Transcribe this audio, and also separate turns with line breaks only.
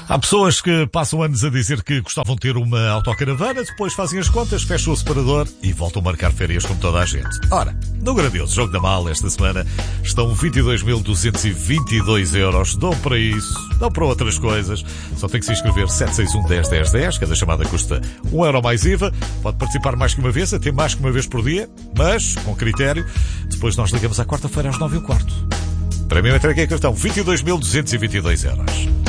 Há pessoas que passam anos a dizer que gostavam de ter uma autocaravana, depois fazem as contas, fecham o separador e voltam a marcar férias como toda a gente. Ora, no grandioso Jogo da Mala esta semana estão 22.222 euros. Dão para isso, dão para outras coisas. Só tem que se inscrever 761 10 10 10. Cada chamada custa 1 euro mais IVA. Pode participar mais que uma vez, até mais que uma vez por dia, mas com critério. Depois nós ligamos à quarta-feira às 9h15. Para mim, eu entreguei a cartão 22.222 euros.